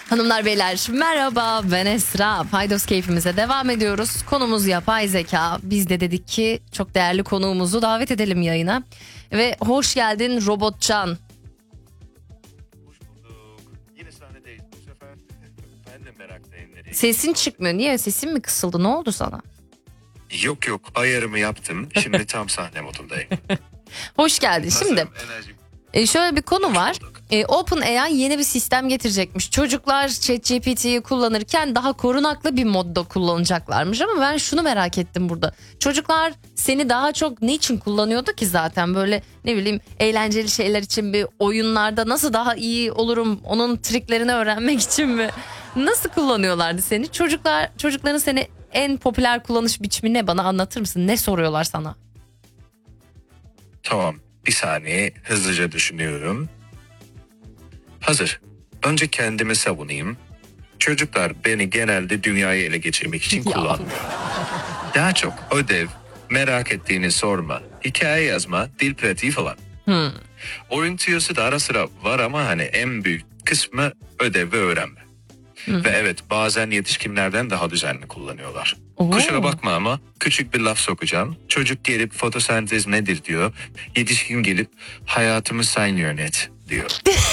Hanımlar beyler merhaba, ben Esra. Paydos keyfimize devam ediyoruz. Konumuz yapay zeka. Biz de dedik ki çok değerli konuğumuzu davet edelim yayına. Ve hoş geldin Robotcan. Hoş bulduk. Yine sahnedeyiz bu sefer. Ben de meraktayım nereye. Sesin çıkmıyor. Niye? Sesin mi kısıldı? Ne oldu sana? Yok ayarımı yaptım. Şimdi tam sahne modundayım. Hoş geldin. Şimdi Hazırım, enerjim. şöyle bir konu Hoş var. bulduk. OpenAI yeni bir sistem getirecekmiş. Çocuklar ChatGPT'yi kullanırken daha korunaklı bir modda kullanacaklarmış. Ama ben şunu merak ettim burada. Çocuklar seni daha çok ne için kullanıyordu ki zaten? Böyle ne bileyim eğlenceli şeyler için, bir oyunlarda nasıl daha iyi olurum onun triklerini öğrenmek için mi? Nasıl kullanıyorlardı seni? Çocukların seni en popüler kullanış biçimi ne, bana anlatır mısın? Ne soruyorlar sana? Tamam. Bir saniye hızlıca düşünüyorum. Hazır. Önce kendimi savunayım. Çocuklar beni genelde dünyayı ele geçirmek için Ya. kullanmıyor. Daha çok ödev, merak ettiğini sorma, hikaye yazma, dil pratiği falan. Oyun tüyosu da ara sıra var ama hani en büyük kısmı ödev ve öğrenme. Ve evet, bazen yetişkinlerden daha düzenli kullanıyorlar. Oo. Kusura bakma ama küçük bir laf sokacağım. Çocuk gelip fotosentez nedir diyor. Yetişkin gelip hayatımı sen yönet diyor.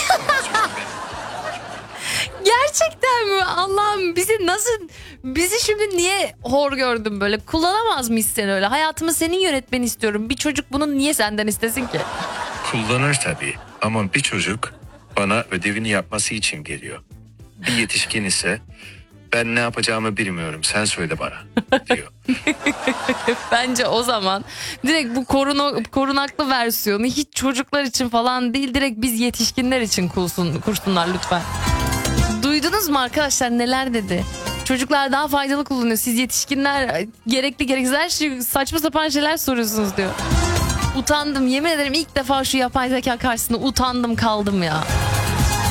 Gerçekten mi? Allah'ım bizi şimdi niye hor gördün böyle? Kullanamaz mıyız sen öyle? Hayatımı senin yönetmeni istiyorum. Bir çocuk bunu niye senden istesin ki? Kullanır tabii ama bir çocuk bana ödevini yapması için geliyor. Bir yetişkin ise ben ne yapacağımı bilmiyorum, sen söyle bana diyor. Bence o zaman direkt bu korunaklı versiyonu hiç çocuklar için falan değil, direkt biz yetişkinler için kursunlar lütfen. Duydunuz mu arkadaşlar, neler dedi? Çocuklar daha faydalı kullanıyor. Siz yetişkinler gerekli gereksiz her şey, saçma sapan şeyler soruyorsunuz diyor. Utandım, yemin ederim ilk defa şu yapay zeka karşısında utandım kaldım ya.